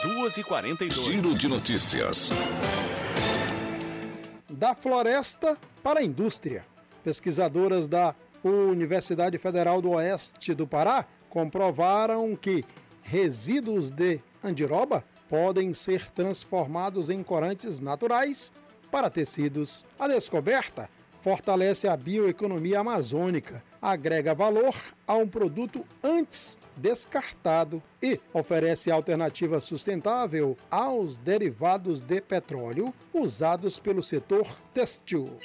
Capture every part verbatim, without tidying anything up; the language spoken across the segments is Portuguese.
duas e quarenta e dois. Giro de notícias. Da floresta para a indústria. Pesquisadoras da Universidade Federal do Oeste do Pará comprovaram que resíduos de andiroba podem ser transformados em corantes naturais para tecidos. A descoberta fortalece a bioeconomia amazônica, agrega valor a um produto antes descartado e oferece alternativa sustentável aos derivados de petróleo usados pelo setor têxtil.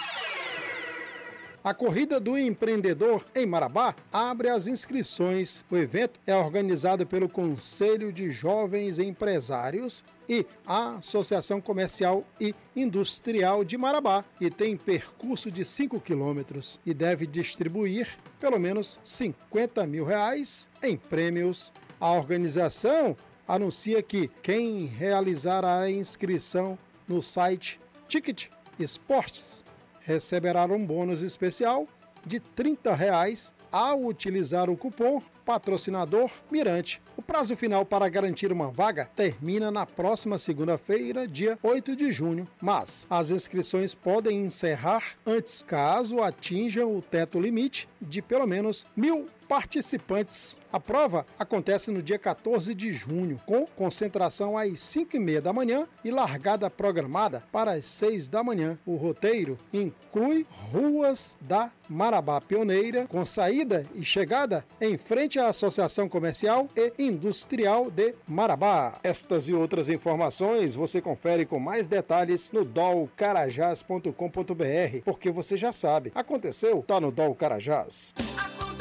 A Corrida do Empreendedor em Marabá abre as inscrições. O evento é organizado pelo Conselho de Jovens Empresários e a Associação Comercial e Industrial de Marabá e tem percurso de cinco quilômetros e deve distribuir pelo menos cinquenta mil reais em prêmios. A organização anuncia que quem realizar a inscrição no site Ticket Esportes receberá um bônus especial de trinta reais ao utilizar o cupom Patrocinador Mirante. O prazo final para garantir uma vaga termina na próxima segunda-feira, dia oito de junho, mas as inscrições podem encerrar antes, caso atinjam o teto limite de pelo menos mil participantes. A prova acontece no dia quatorze de junho, com concentração às cinco e meia da manhã e largada programada para as seis da manhã. O roteiro inclui ruas da Marabá Pioneira, com saída e chegada em frente à Associação Comercial e Industrial de Marabá. Estas e outras informações você confere com mais detalhes no dol carajás ponto com ponto br, porque você já sabe, aconteceu, tá no Dol Carajás.